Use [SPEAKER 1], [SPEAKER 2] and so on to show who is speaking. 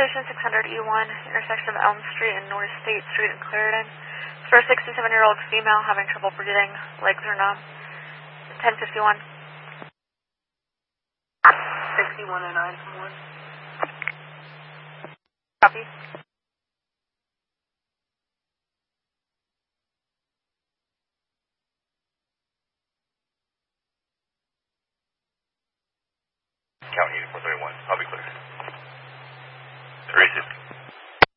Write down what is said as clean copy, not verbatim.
[SPEAKER 1] Station 600 E1, intersection of Elm Street and North State Street in Clarendon. It's for a 67-year-old female having trouble breathing, legs are numb. 1051.
[SPEAKER 2] 6109 from 1.
[SPEAKER 1] Copy.
[SPEAKER 3] County 8431. I'll be